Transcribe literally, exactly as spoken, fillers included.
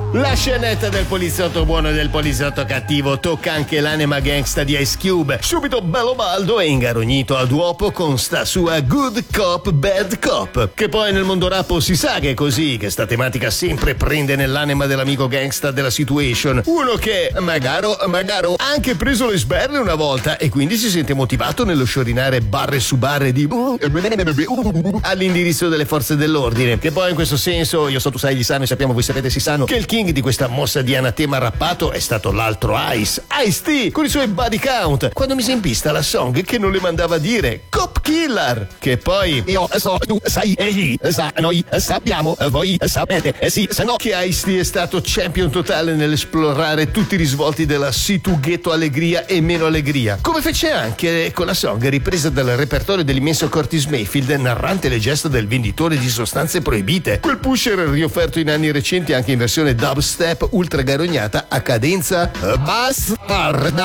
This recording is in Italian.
La scenetta del poliziotto buono e del poliziotto cattivo tocca anche l'anima gangsta di Ice Cube. Subito bello baldo e ingarognito a duopo con sta sua good cop, bad cop. Che poi nel mondo rap si sa che è così, che sta tematica sempre prende nell'anima dell'amico gangsta della situation. Uno che, magari, magari, ha anche preso le sberle una volta e quindi si sente motivato nello sciorinare barre su barre di all'indirizzo delle forze dell'ordine. Che poi in questo senso, io so tu sai di sano e sappiamo voi sapete si sanno che il king di questa mossa di anatema rappato è stato l'altro Ice, Ice-T, con i suoi body count, quando mise in pista la song che non le mandava a dire, Cop Killer, che poi io so, tu sai, egli sa, noi sappiamo, voi sapete, eh sì, se no. Che Ice-T è stato champion totale nell'esplorare tutti i risvolti della sì tu ghetto allegria e meno allegria, come fece anche con la song ripresa dal repertorio dell'immenso Curtis Mayfield, narrante le gesta del venditore di sostanze proibite, quel pusher riofferto in anni recenti anche in versione dubstep ultra garognata a cadenza bastarda.